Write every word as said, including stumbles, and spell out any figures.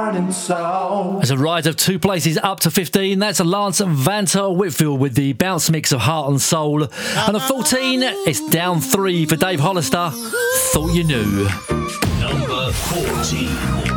heart and soul. As a rise of two places up to fifteen, that's Lance Vanta Whitfield with the bounce mix of Heart and Soul. And at fourteen, it's down three for Dave Hollister, Thought You Knew. Number fourteen.